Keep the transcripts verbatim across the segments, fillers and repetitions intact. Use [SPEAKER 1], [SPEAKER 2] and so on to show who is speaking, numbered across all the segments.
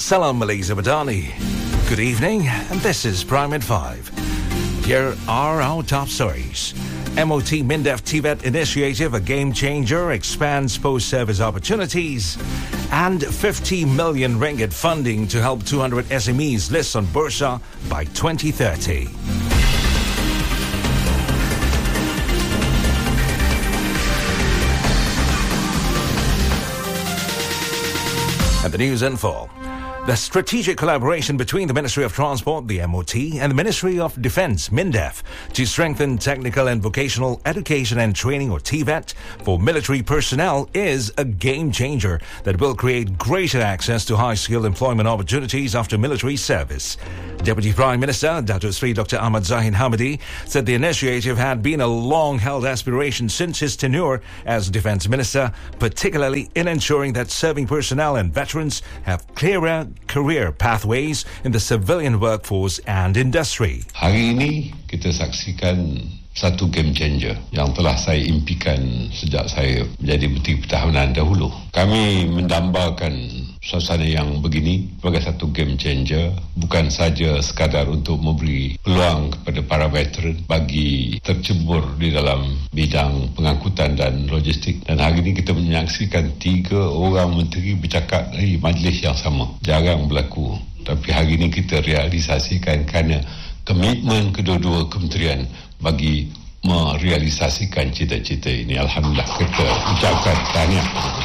[SPEAKER 1] Salam Malaysia Madani. Good evening, and this is Prime at five. Here are our top stories. M O T MINDEF T V E T initiative, a game changer, expands post-service opportunities, and fifty million ringgit funding to help two hundred S M Es list on Bursa by twenty thirty. And the news info. The strategic collaboration between the Ministry of Transport, the M O T, and the Ministry of Defence, MINDEF, to strengthen technical and vocational education and training, or T V E T, for military personnel is a game changer that will create greater access to high-skilled employment opportunities after military service. Deputy Prime Minister Dato Sri Doctor Ahmad Zahid Hamidi said the initiative had been a long-held aspiration since his tenure as Defence Minister, particularly in ensuring that serving personnel and veterans have clearer career pathways in the civilian workforce and industry.
[SPEAKER 2] Hari ini kita saksikan satu game changer yang telah saya impikan sejak saya menjadi Menteri Pertahanan dahulu. Kami mendambakan suasana yang begini sebagai satu game changer, bukan saja sekadar untuk memberi peluang kepada para veteran bagi tercebur di dalam bidang pengangkutan dan logistik. Dan hari ini kita menyaksikan tiga orang menteri bercakap dari majlis yang sama. Jarang berlaku. Tapi hari ini kita realisasikan kerana komitmen kedua-dua kementerian bagi merealisasikan cita-cita ini. Alhamdulillah, kita ucapkan tahniah.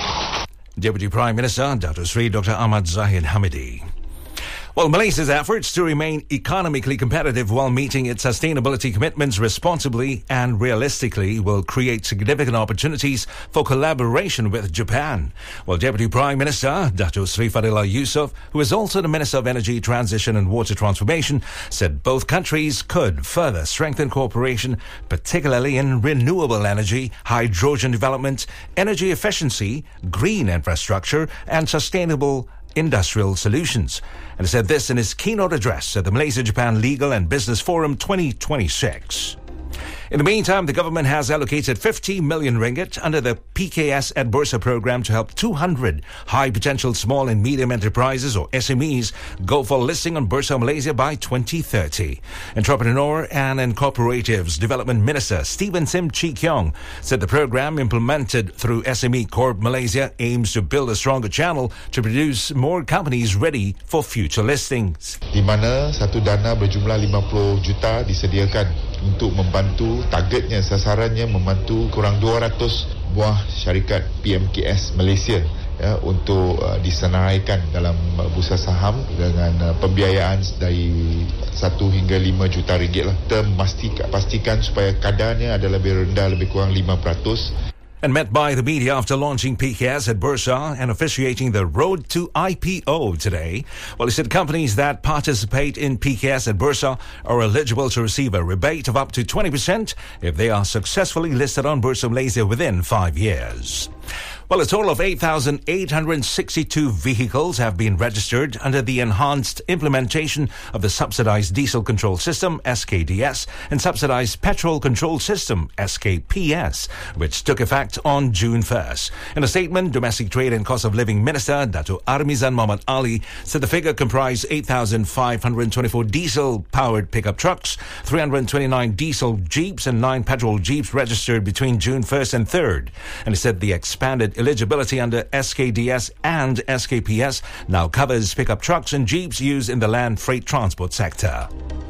[SPEAKER 1] Deputy Prime Minister Dato Sri Doctor Ahmad Zahid Hamidi. Well, Malaysia's efforts to remain economically competitive while meeting its sustainability commitments responsibly and realistically will create significant opportunities for collaboration with Japan. Well, Deputy Prime Minister Dato Sri Fadillah Yusof, who is also the Minister of Energy Transition and Water Transformation, said both countries could further strengthen cooperation, particularly in renewable energy, hydrogen development, energy efficiency, green infrastructure, and sustainable industrial solutions. And he said this in his keynote address at the Malaysia-Japan Legal and Business Forum twenty twenty-six. In the meantime, the government has allocated fifty million ringgit under the P K S at Bursa program to help two hundred high-potential small and medium enterprises, or S M Es, go for listing on Bursa Malaysia by twenty thirty. Entrepreneur and Incorporatives Development Minister Stephen Sim Chi Keong said the program implemented through S M E Corp Malaysia aims to build a stronger channel to produce more companies ready for future listings.
[SPEAKER 3] Di mana satu dana berjumlah lima puluh juta disediakan untuk membantu, targetnya, sasarannya membantu kurang dua ratus buah syarikat P M K S Malaysia ya, untuk uh, disenaraikan dalam uh, bursa saham dengan uh, pembiayaan dari satu hingga lima juta ringgit lah. Kita memastikan, pastikan supaya kadarnya adalah lebih rendah, lebih kurang lima peratus.
[SPEAKER 1] And met by the media after launching P K S at Bursa and officiating the road to I P O today. Well, he said companies that participate in P K S at Bursa are eligible to receive a rebate of up to twenty percent if they are successfully listed on Bursa Malaysia within five years. Well, a total of eight thousand eight hundred sixty-two vehicles have been registered under the enhanced implementation of the Subsidized Diesel Control System, S K D S, and Subsidized Petrol Control System, S K P S, which took effect on June first. In a statement, Domestic Trade and Cost of Living Minister Dato Armizan Muhammad Ali said the figure comprised eight thousand five hundred twenty-four diesel-powered pickup trucks, three hundred twenty-nine diesel jeeps, and nine petrol jeeps registered between June first and third. And he said the expanded eligibility under S K D S and S K P S now covers pickup trucks and jeeps used in the land freight transport sector.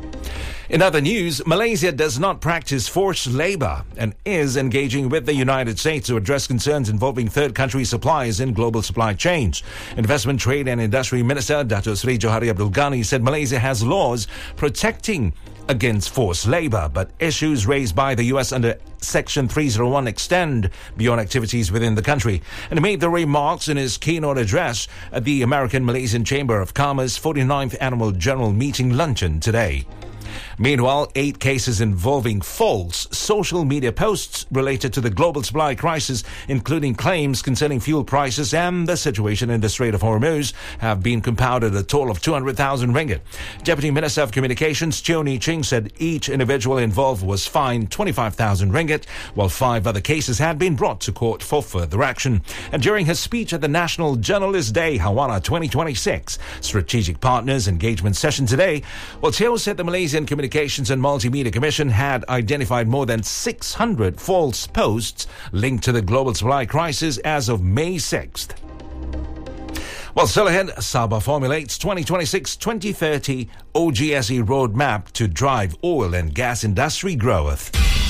[SPEAKER 1] In other news, Malaysia does not practice forced labor and is engaging with the United States to address concerns involving third country suppliers in global supply chains. Investment, Trade and Industry Minister Dato Sri Johari Abdul Ghani said Malaysia has laws protecting against forced labor, but issues raised by the U S under Section three oh one extend beyond activities within the country. And he made the remarks in his keynote address at the American-Malaysian Chamber of Commerce forty-ninth Annual General Meeting luncheon today. Meanwhile, eight cases involving false social media posts related to the global supply crisis, including claims concerning fuel prices and the situation in the Strait of Hormuz, have been compounded a total of two hundred thousand ringgit. Deputy Minister of Communications Cheo Nee Ching said each individual involved was fined twenty-five thousand ringgit, while five other cases had been brought to court for further action. And during his speech at the National Journalist Day Hawana twenty twenty-six Strategic Partners Engagement Session today, well, Cheo said the Malaysian Communications and Multimedia Commission had identified more than six hundred false posts linked to the global supply crisis as of May sixth. Well, still ahead, Sabah formulates twenty twenty-six to twenty thirty O G S E roadmap to drive oil and gas industry growth.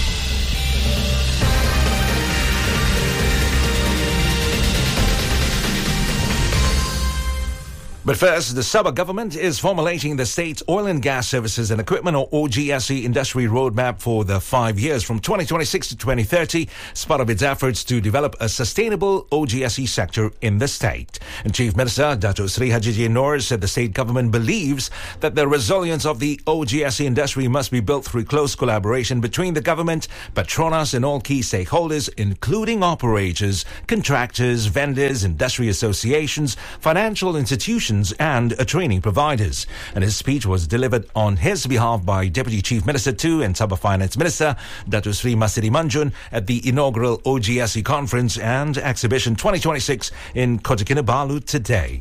[SPEAKER 1] But first, the Sabah government is formulating the state's Oil and Gas Services and Equipment, or O G S E, industry roadmap for the five years from twenty twenty-six to twenty thirty as part of its efforts to develop a sustainable O G S E sector in the state. And Chief Minister Dato Sri Haji Noor said the state government believes that the resilience of the O G S E industry must be built through close collaboration between the government, Petronas and all key stakeholders, including operators, contractors, vendors, industry associations, financial institutions, and training providers. And his speech was delivered on his behalf by Deputy Chief Minister two and Sabah Finance Minister Dato Sri Masidi Manjun at the inaugural O G S E Conference and Exhibition twenty twenty-six in Kota Kinabalu today.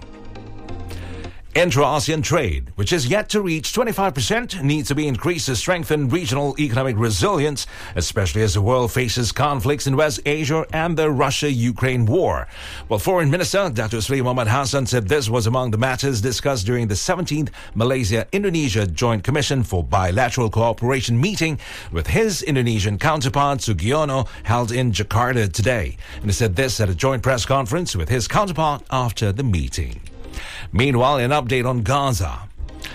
[SPEAKER 1] Intra-ASEAN trade, which is yet to reach twenty-five percent, needs to be increased to strengthen regional economic resilience, especially as the world faces conflicts in West Asia and the Russia-Ukraine war. Well, Foreign Minister Dato Sri Muhammad Hassan said this was among the matters discussed during the seventeenth Malaysia-Indonesia Joint Commission for Bilateral Cooperation meeting with his Indonesian counterpart Sugiono held in Jakarta today. And he said this at a joint press conference with his counterpart after the meeting. Meanwhile, an update on Gaza.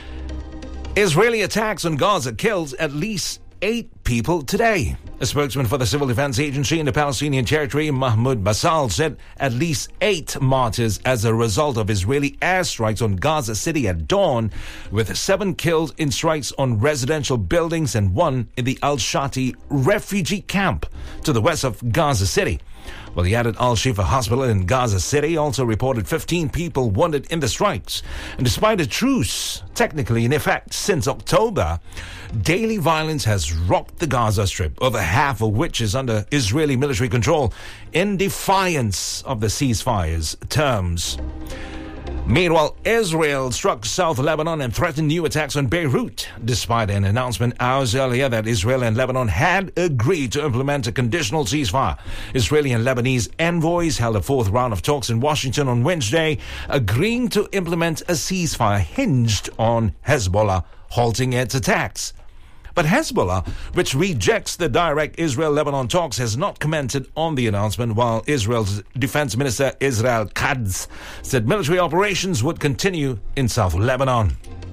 [SPEAKER 1] Israeli attacks on Gaza killed at least eight people today. A spokesman for the Civil Defense Agency in the Palestinian territory, Mahmoud Basal, said at least eight martyrs as a result of Israeli airstrikes on Gaza City at dawn, with seven killed in strikes on residential buildings and one in the Al-Shati refugee camp to the west of Gaza City. Well, he added Al-Shifa Hospital in Gaza City also reported fifteen people wounded in the strikes. And despite a truce technically in effect since October, daily violence has rocked the Gaza Strip, over half of which is under Israeli military control, in defiance of the ceasefire's terms. Meanwhile, Israel struck South Lebanon and threatened new attacks on Beirut, despite an announcement hours earlier that Israel and Lebanon had agreed to implement a conditional ceasefire. Israeli and Lebanese envoys held a fourth round of talks in Washington on Wednesday, agreeing to implement a ceasefire hinged on Hezbollah halting its attacks. But Hezbollah, which rejects the direct Israel-Lebanon talks, has not commented on the announcement, while Israel's Defense Minister Israel Katz said military operations would continue in South Lebanon.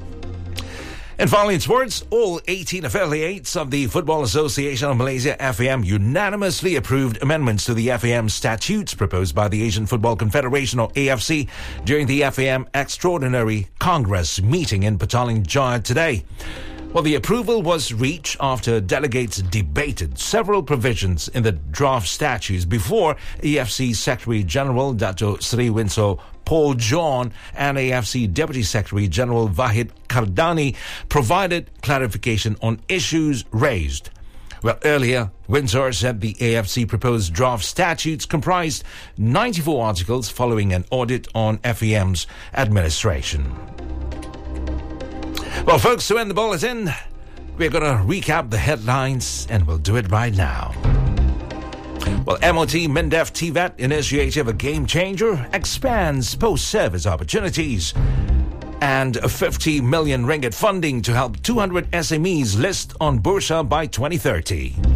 [SPEAKER 1] And finally, in sports, all eighteen affiliates of the Football Association of Malaysia, F A M, unanimously approved amendments to the F A M statutes proposed by the Asian Football Confederation, or A F C, during the F A M Extraordinary Congress meeting in Petaling Jaya today. Well, the approval was reached after delegates debated several provisions in the draft statutes before A F C Secretary General Dato Sri Winso Paul John and A F C Deputy Secretary General Wahid Kardani provided clarification on issues raised. Well, earlier, Windsor said the A F C proposed draft statutes comprised ninety-four articles following an audit on F A M's administration. Well, folks, to end the bulletin, we're going to recap the headlines, and we'll do it right now. Well, M O T MINDEF T V E T initiative, a game changer, expands post-service opportunities. And a fifty million ringgit funding to help two hundred S M Es list on Bursa by twenty thirty.